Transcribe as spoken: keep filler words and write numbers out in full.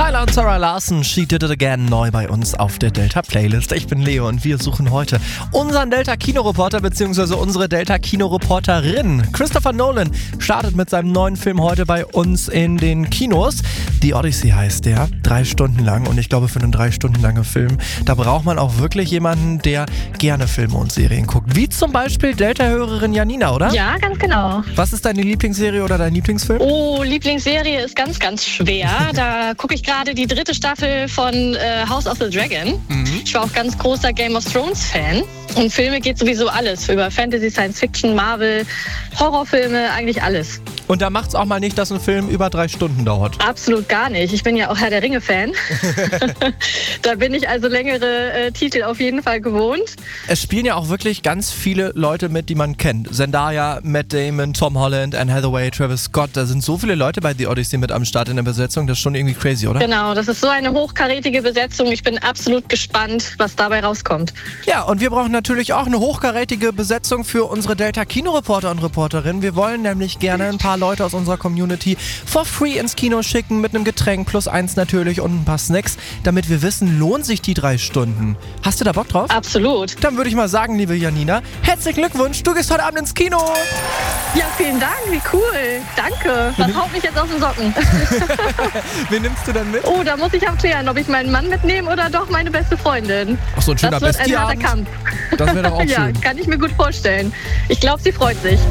Tyler und Sarah Larson, She Did It Again, neu bei uns auf der Delta-Playlist. Ich bin Leo und wir suchen heute unseren Delta-Kinoreporter bzw. unsere Delta-Kinoreporterin. Christopher Nolan startet mit seinem neuen Film heute bei uns in den Kinos. The Odyssey heißt der, drei Stunden lang. Und ich glaube, für einen drei Stunden langen Film, da braucht man auch wirklich jemanden, der gerne Filme und Serien guckt. Wie zum Beispiel Delta-Hörerin Janina, oder? Ja, ganz genau. Was ist deine Lieblingsserie oder dein Lieblingsfilm? Oh, Lieblingsserie ist ganz, ganz schwer. Da gucke ich gerade die dritte Staffel von äh, House of the Dragon. Mhm. Ich war auch ganz großer Game of Thrones Fan. Und Filme geht sowieso alles. Über Fantasy, Science Fiction, Marvel, Horrorfilme, eigentlich alles. Und da macht's auch mal nicht, dass ein Film über drei Stunden dauert. Absolut gar nicht. Ich bin ja auch Herr der Ringe-Fan. Da bin ich also längere äh, Titel auf jeden Fall gewohnt. Es spielen ja auch wirklich ganz viele Leute mit, die man kennt. Zendaya, Matt Damon, Tom Holland, Anne Hathaway, Travis Scott. Da sind so viele Leute bei The Odyssey mit am Start in der Besetzung. Das ist schon irgendwie crazy, oder? Genau, das ist so eine hochkarätige Besetzung. Ich bin absolut gespannt, was dabei rauskommt. Ja, und wir brauchen natürlich auch eine hochkarätige Besetzung für unsere Delta-Kinoreporter und Reporterinnen. Wir wollen nämlich gerne ein paar Leute aus unserer Community for free ins Kino schicken mit einem Getränk plus eins natürlich und ein paar Snacks, damit wir wissen, lohnt sich die drei Stunden. Hast du da Bock drauf? Absolut. Dann würde ich mal sagen, liebe Janina, herzlichen Glückwunsch, du gehst heute Abend ins Kino. Ja, vielen Dank, wie cool. Danke. Was haut mich jetzt aus den Socken? Wen nimmst du denn mit? Oh, da muss ich abklären, ob ich meinen Mann mitnehme oder doch meine beste Freundin. Ach so, ein schöner Das wird ein harter Bestie-Abend. Kampf. Das wäre doch auch Ja, schön. kann ich mir gut vorstellen. Ich glaube, sie freut sich.